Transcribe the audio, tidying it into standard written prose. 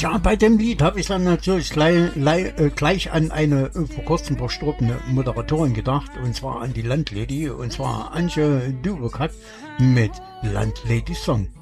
Tja, bei dem Lied habe ich dann natürlich gleich an eine vor kurzem verstorbene Moderatorin gedacht, und zwar an die Landlady, und zwar Antje Dubekat mit Landlady Song.